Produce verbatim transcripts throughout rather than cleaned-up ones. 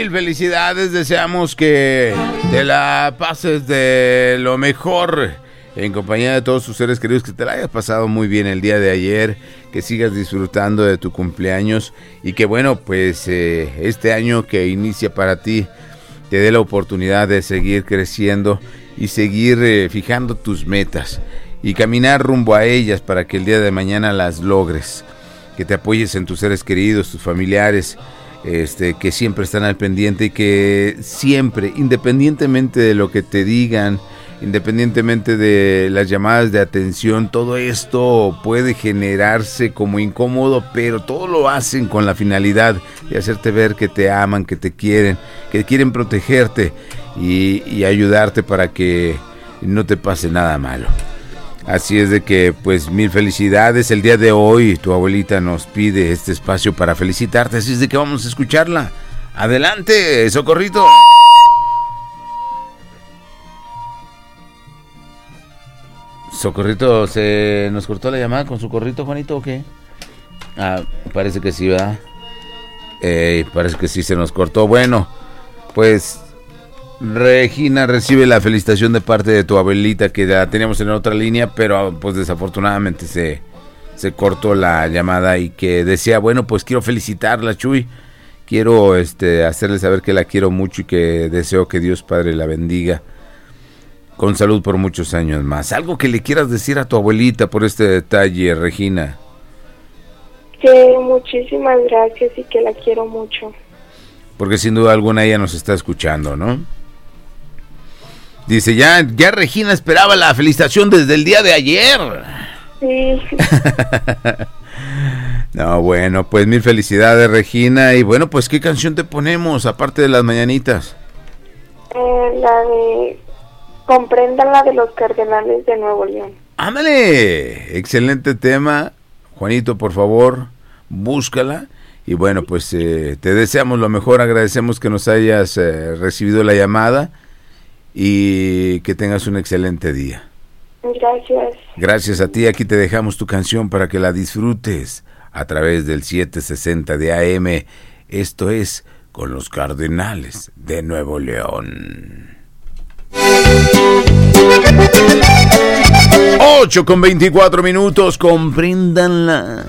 Mil felicidades, deseamos que te la pases de lo mejor en compañía de todos tus seres queridos, que te la hayas pasado muy bien el día de ayer, que sigas disfrutando de tu cumpleaños y que bueno, pues eh, este año que inicia para ti te dé la oportunidad de seguir creciendo y seguir eh, fijando tus metas y caminar rumbo a ellas para que el día de mañana las logres, que te apoyes en tus seres queridos, tus familiares, este, que siempre están al pendiente y que siempre, independientemente de lo que te digan, independientemente de las llamadas de atención, todo esto puede generarse como incómodo, pero todo lo hacen con la finalidad de hacerte ver que te aman, que te quieren, que quieren protegerte y, y ayudarte para que no te pase nada malo. Así es de que, pues, mil felicidades. El día de hoy tu abuelita nos pide este espacio para felicitarte, así es de que vamos a escucharla. Adelante, Socorrito. Socorrito, ¿se nos cortó la llamada con Socorrito, Juanito, o qué? Ah, parece que sí, ¿verdad? Eh, parece que sí se nos cortó. Bueno, pues Regina recibe la felicitación de parte de tu abuelita, que la teníamos en otra línea, pero pues desafortunadamente se, se cortó la llamada y que decía, bueno, pues quiero felicitarla, Chuy. Quiero este, hacerle saber que la quiero mucho y que deseo que Dios Padre la bendiga con salud por muchos años más. ¿Algo que le quieras decir a tu abuelita por este detalle, Regina? Que muchísimas gracias y que la quiero mucho. Porque sin duda alguna ella nos está escuchando, ¿no? Dice, ya, ya Regina esperaba la felicitación desde el día de ayer. Sí. No, bueno, pues mil felicidades, Regina. Y bueno, pues ¿qué canción te ponemos aparte de las mañanitas? Eh, la de Comprendan, la de los Cardenales de Nuevo León. ¡Ándale! Excelente tema. Juanito, por favor, búscala. Y bueno, pues eh, te deseamos lo mejor, agradecemos que nos hayas eh, recibido la llamada y que tengas un excelente día. Gracias. Gracias a ti, aquí te dejamos tu canción para que la disfrutes a través del setecientos sesenta de A M. Esto es Con los Cardenales de Nuevo León. ocho con veinticuatro minutos, compréndanla.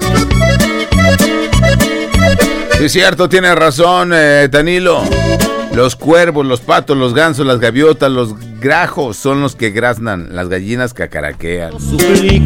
Sí, es cierto, tiene razón, eh, Danilo. Los cuervos, los patos, los gansos, las gaviotas, los grajos son los que graznan, las gallinas cacaraquean.